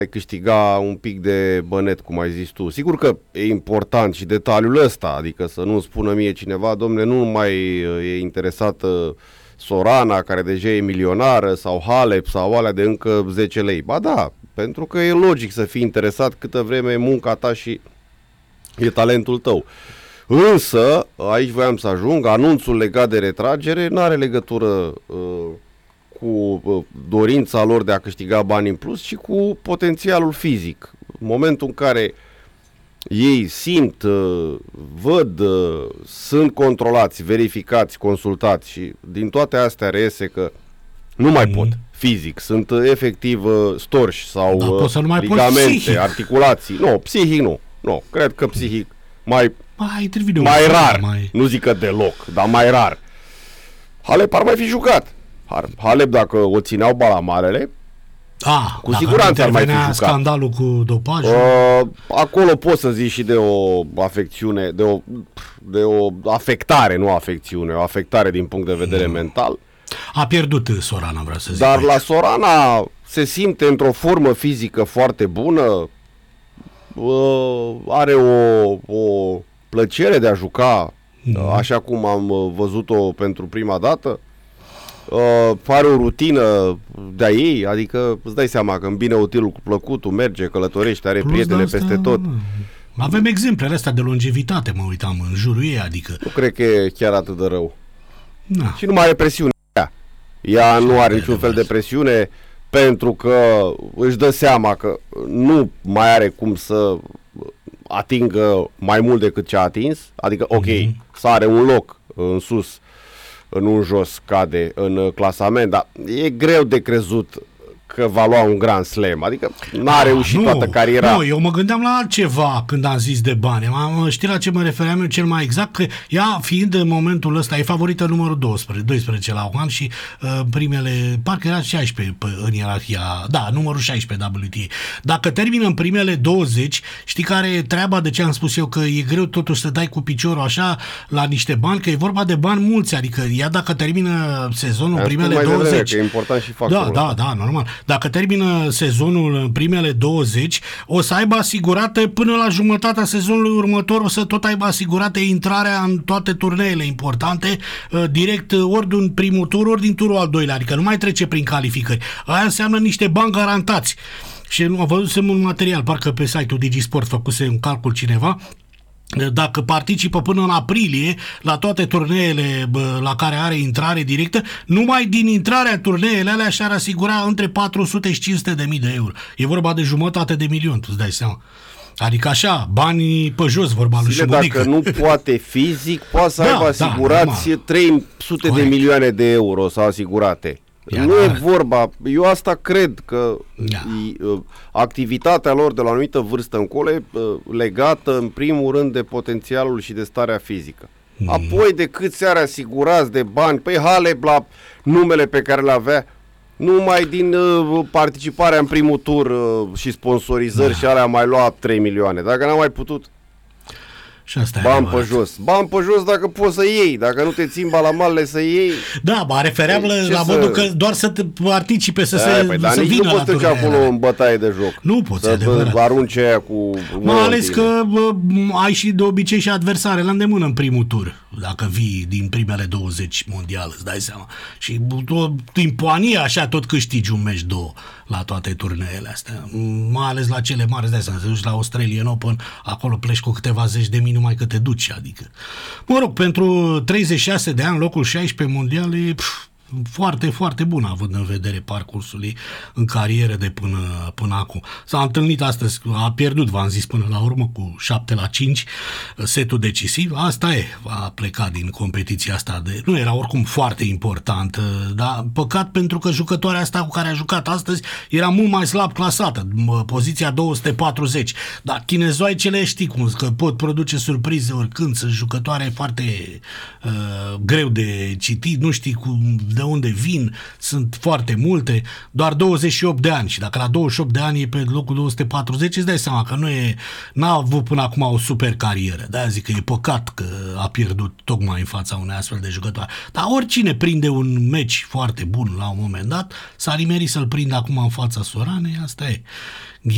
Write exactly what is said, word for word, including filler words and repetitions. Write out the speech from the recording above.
ai câștiga un pic de bănet, cum ai zis tu. Sigur că e important și detaliul ăsta, adică să nu spună mie cineva, domne, nu mai e interesată Sorana, care deja e milionară, sau Halep, sau alea de încă zece lei. Ba da, pentru că e logic să fii interesat câtă vreme e munca ta și e talentul tău. Însă, aici voiam să ajung, anunțul legat de retragere nu are legătură uh, cu uh, dorința lor de a câștiga bani în plus, ci cu potențialul fizic. În momentul în care ei simt, uh, văd, uh, sunt controlați, verificați, consultați și din toate astea reiese că nu mai mm. pot fizic, sunt uh, efectiv uh, storși sau da, uh, mai ligamente, articulații. Nu, psihic nu. Nu, cred că psihic mai, mai, mai rar, mai... nu zic că deloc, dar mai rar. Halep ar mai fi jucat. Halep, dacă o țineau balamarele, ah, cu siguranță ar mai fi jucat. Scandalul cu dopajul. Uh, acolo poți să zici și de o afecțiune, de o, de o afectare, nu afecțiune, o afectare din punct de vedere mm. mental. A pierdut Sorana, vreau să zic. Dar aici. La Sorana se simte într-o formă fizică foarte bună, uh, are o, o plăcere de a juca, mm. așa cum am văzut-o pentru prima dată. Uh, are o rutină de-a ei, adică îți dai seama că îmbine utilul cu plăcutul, merge, călătorește, are Plus prietene asta, peste tot. Avem exemplele astea de longevitate, mă uitam în jurul ei, adică... Nu cred că e chiar atât de rău. Na. Și nu mai are presiune. Ea, ea nu are niciun fel de presiune pentru că își dă seama că nu mai are cum să atingă mai mult decât ce a atins, adică ok, mm-hmm. sare un loc în sus, nu în jos, cade în clasament, dar e greu de crezut că va lua un Grand Slam, adică n-a reușit nu, toată cariera. Nu, eu mă gândeam la altceva când am zis de bani. Am, știi la ce mă refeream eu cel mai exact? Că ea, fiind în momentul ăsta, e favorită numărul doisprezece, doisprezece la Oman și uh, primele, parcă era șaisprezece în ierarhia, da, numărul șaisprezece W T A. Dacă termină în primele douăzeci, știi care e treaba, de ce am spus eu că e greu totuși să dai cu piciorul așa la niște bani, că e vorba de bani mulți, adică ea dacă termină sezonul în primele douăzeci. Că e important și factorul da, da, da, normal. Dacă termină sezonul în primele douăzeci, o să aibă asigurată până la jumătatea sezonului următor, o să tot aibă asigurată intrarea în toate turneele importante, direct ori din primul tur, ori din turul al doilea, adică nu mai trece prin calificări. Aia înseamnă niște bani garantați. Și am văzut un material, parcă pe site-ul Digisport făcuse un calcul cineva, dacă participă până în aprilie la toate turneele la care are intrare directă, numai din intrarea în turneele alea și-ar asigura între patru sute și cinci sute de mii de euro. E vorba de jumătate de milion, tu îți dai seama. Adică așa, banii pe jos, vorba lui Șubănică. Dacă nu poate fizic, poate să da, aibă asigurați da, trei sute de milioane de euro sau asigurate. Ia, nu da. e vorba, eu asta cred că da. e, activitatea lor de la o anumită vârstă încolo e legată în primul rând de potențialul și de starea fizică. Mm. Apoi de câți are asigurați de bani, păi Halep la numele pe care le avea, numai din uh, participarea în primul tur uh, și sponsorizări da. și alea mai lua trei milioane. Dacă n-a mai putut, și asta bani pe jos. Bani pe jos dacă poți să iei. Dacă nu te țin balamalele să iei. Da, mă refeream la, la modul să... că doar să te participe, să da, se păi, să dar vină nu poți trece acolo în bătaie de joc. Nu poți, să arunce aia cu... Mai ales că bă, ai și de obicei și adversare la îndemână în primul tur. Dacă vii din primele douăzeci mondiale, îți dai seama. Și din poanie așa tot câștigi un meci, două la toate turneele astea. Mai ales la cele mari, îți dai seama, să duci la Australian Open, acolo pleci cu câteva zeci de mii numai că te duci, adică. Mă rog, pentru treizeci și șase de ani, locul șaisprezece mondial e pf, foarte, foarte bun, având în vedere parcursul ei în carieră de până, până acum. S-a întâlnit astăzi, a pierdut, v-am zis, până la urmă cu șapte la cinci setul decisiv. Asta e, a plecat din competiția asta de... Nu era oricum foarte important, dar păcat pentru că jucătoarea asta cu care a jucat astăzi era mult mai slab clasată, poziția două sute patruzeci. Dar chinezoaicele știi cum, că pot produce surprize oricând, sunt jucătoare foarte uh, greu de citit, nu știi cum, de unde vin, sunt foarte multe, doar douăzeci și opt de ani și dacă la douăzeci și opt de ani e pe locul două sute patruzeci, îți dai seama că nu e, n-a avut până acum o super carieră. De-aia zic că e păcat că a pierdut tocmai în fața unei astfel de jucătoare. Dar oricine prinde un meci foarte bun la un moment dat, s-ar nimeri să-l prindă acum în fața Soranei, asta e.